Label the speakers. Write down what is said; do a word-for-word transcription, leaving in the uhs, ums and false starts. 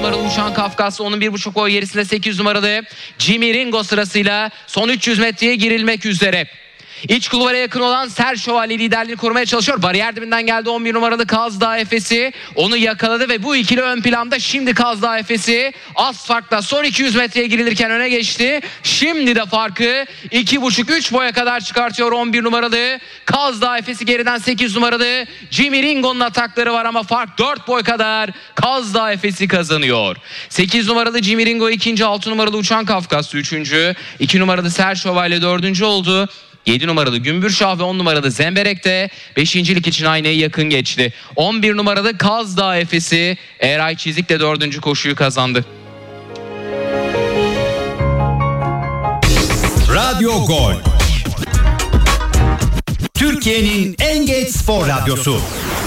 Speaker 1: numaralı Uçan Kafkaslı, onun bir buçuk boy gerisinde sekiz yüz numaralı Jimmy Ringo sırasıyla son üç yüz metreye girilmek üzere. İç kulvara yakın olan Ser Şövalye liderliğini korumaya çalışıyor. Bariyer dibinden geldi on bir numaralı Kaz Dağı Efesi. Onu yakaladı ve bu ikili ön planda. Şimdi Kaz Dağı Efesi az farkla son iki yüz metreye girilirken öne geçti. Şimdi de farkı iki buçuk üç boya kadar çıkartıyor on bir numaralı Kaz Dağı Efesi. Geriden sekiz numaralı Jimmy Ringo'nun atakları var ama fark dört boy kadar. Kaz Dağı Efesi kazanıyor. sekiz numaralı Jimmy Ringo ikinci, altı numaralı Uçan Kafkaslı üçüncü, iki numaralı Ser Şövalye dördüncü oldu. yedi numaralı Gümbürşah ve on numaralı Zemberek de beşincilik için aynaya yakın geçti. on bir numaralı Kaz Dağı Efesi Eray Çizik de dördüncü koşuyu kazandı.
Speaker 2: Radyo Gol, Türkiye'nin en geç spor radyosu.